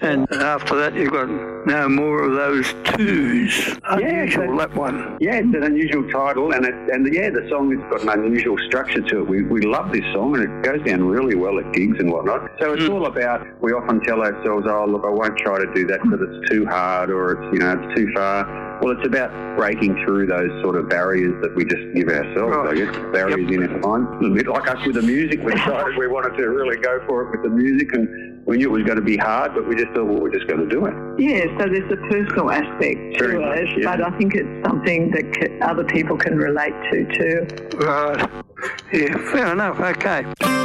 And after that, you've got no more of those twos. Unusual, that one. Yeah, it's an unusual title, and the song has got an unusual structure to it. We love this song, and it goes down really well at gigs and whatnot. So it's all about, we often tell ourselves, oh, look, I won't try to do that because it's too hard or it's too far. Well, it's about breaking through those sort of barriers that we just give ourselves, I guess, barriers in our mind. A bit like us with the music. We decided we wanted to really go for it with the music, and we knew it was going to be hard, but we just thought, well, we're just going to do it. Yeah, so there's a personal aspect to it, but I think it's something that other people can relate to too. Right. Yeah, fair enough. Okay.